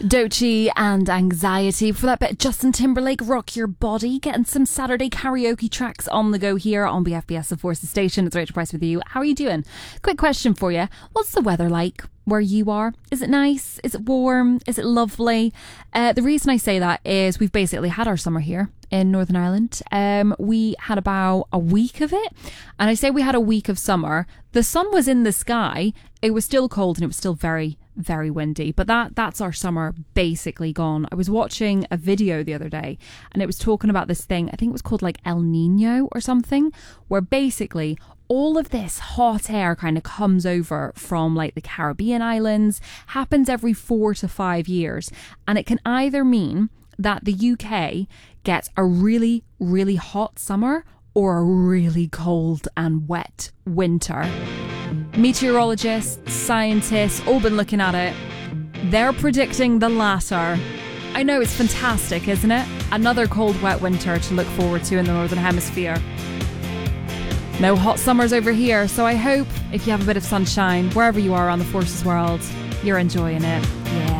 Doechii and Anxiety. For that bit, Justin Timberlake, Rock Your Body. Getting some Saturday karaoke tracks on the go here on BFBS of Forces Station. It's Rachel Price with you. How are you doing? Quick question for you. What's the weather like where you are? Is it nice? Is it warm? Is it lovely? The reason I say that is we've basically had our summer here in Northern Ireland. We had about a week of it. And I say we had a week of summer. The sun was in the sky. It was still cold and it was still very, very windy. But that's our summer basically gone. I was watching a video the other day and it was talking about this thing. I think it was called like El Nino or something, where basically all of this hot air kind of comes over from like the Caribbean islands, happens every 4 to 5 years. And it can either mean that the UK gets a really, really hot summer or a really cold and wet winter. Meteorologists, scientists, all been looking at it. They're predicting the latter. I know, it's fantastic, isn't it? Another cold, wet winter to look forward to in the Northern Hemisphere. No hot summers over here, so I hope if you have a bit of sunshine, wherever you are around the Forces world, you're enjoying it. Yeah.